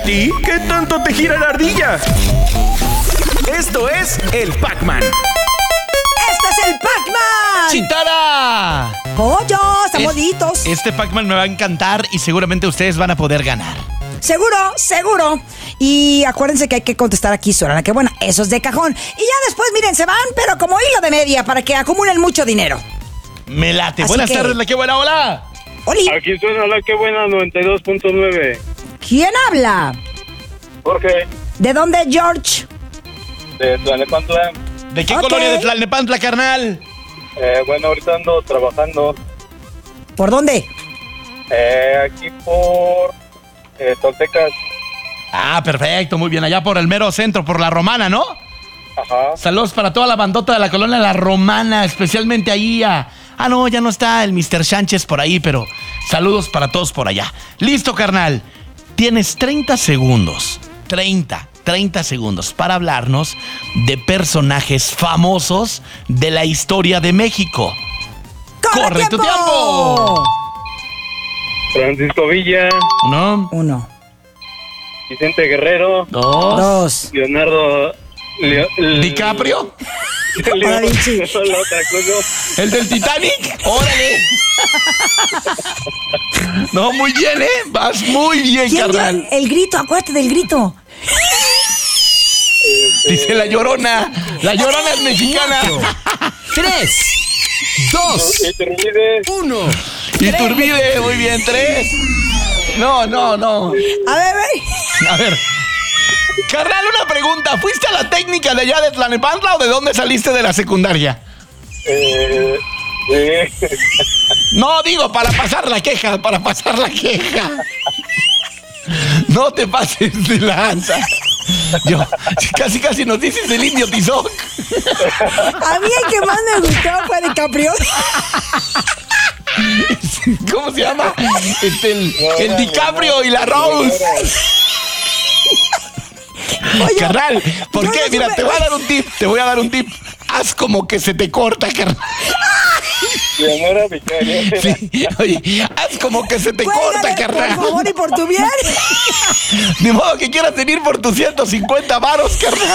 ¿Y qué tanto te gira la ardilla? Esto es el Pac-Man. ¡Este es el Pac-Man! ¡Chitara! ¡Pollo! ¡Estamos listos! Este Pac-Man me va a encantar y seguramente ustedes van a poder ganar. Seguro. Y acuérdense que hay que contestar aquí sola, que bueno, eso es de cajón. Y ya después, miren, se van, pero como hilo de media, para que acumulen mucho dinero. Me late. Así Buenas que- tardes, la que buena, hola. Oli, Aquí suena la que buena 92.9. ¿quién habla? Jorge, ¿De dónde, George? de Tlalnepantla. ¿De qué Ok. colonia de Tlalnepantla, carnal? Bueno, ahorita ando trabajando ¿Por dónde? aquí por Toltecas. Ah, perfecto, muy bien. Allá por el mero centro, por la Romana, ¿no? Ajá. Saludos para toda la bandota de la colonia La Romana, especialmente ahí a... Ah, no, ya no está el Mr. Sánchez por ahí, pero saludos para todos por allá. Listo, carnal. Tienes 30 segundos. 30 segundos para hablarnos de personajes famosos de la historia de México. ¡Corre tu tiempo! Francisco Villa, 1, 1, Vicente Guerrero, 2, 2. Leonardo... DiCaprio, Da Vinci. La otra cosa. el del Titanic. ¡Órale! No, muy bien, ¿eh? Vas muy bien, ¿Quién carnal. dio el grito? Acuérdate del grito. Dice la Llorona. La Llorona es mexicana. 3, 2, Iturbide, 1. Iturbide, muy bien. 3. No. A ver. A ver. Carnal, una pregunta. ¿Fuiste a la técnica de allá de Tlalnepantla o de dónde saliste de la secundaria? No, digo, para pasar la queja. No te pases de lanza. Yo, casi nos dices el indio Tizoc. A mí el que más me gustó fue DiCaprio. ¿Cómo se llama? El DiCaprio y la Rose. Oye, Carnal, ¿por yo qué? no Mira, supe- te voy a dar un tip. Haz como que se te corta, carnal. Leonora Vicaria. Sí, oye, haz como que se te Cuélgale, corta, carnal. por favor y por tu bien. Ni modo que quieras venir por tus 150 varos, carnal.